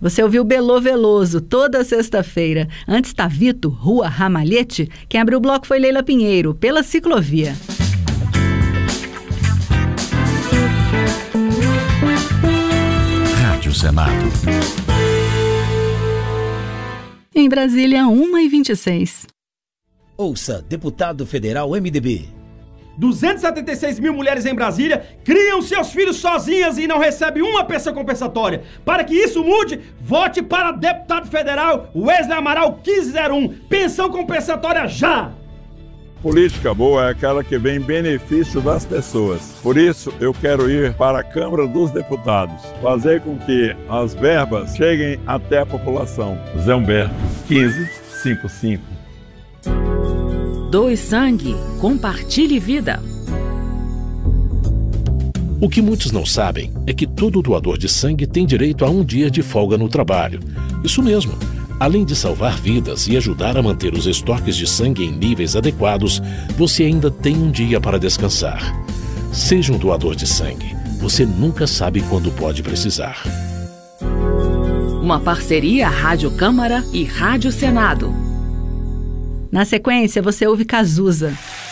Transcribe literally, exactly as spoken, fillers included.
Você ouviu Belô Veloso toda sexta-feira. Antes tá Vito, Rua Ramalhete. Quem abriu o bloco foi Leila Pinheiro, Pela Ciclovia. Rádio Senado. Em Brasília, uma e vinte e seis. Ouça, deputado federal M D B. duzentas e setenta e seis mil mulheres em Brasília criam seus filhos sozinhas e não recebem uma pensão compensatória. Para que isso mude, vote para deputado federal Wesley Amaral quinze zero um. Pensão compensatória já! Política boa é aquela que vem em benefício das pessoas. Por isso, eu quero ir para a Câmara dos Deputados, fazer com que as verbas cheguem até a população. Zé Humberto, quinze cinquenta e cinco. Doe sangue, compartilhe vida. O que muitos não sabem é que todo doador de sangue tem direito a um dia de folga no trabalho. Isso mesmo. Além de salvar vidas e ajudar a manter os estoques de sangue em níveis adequados, você ainda tem um dia para descansar. Seja um doador de sangue. Você nunca sabe quando pode precisar. Uma parceria Rádio Câmara e Rádio Senado. Na sequência, você ouve Cazuza.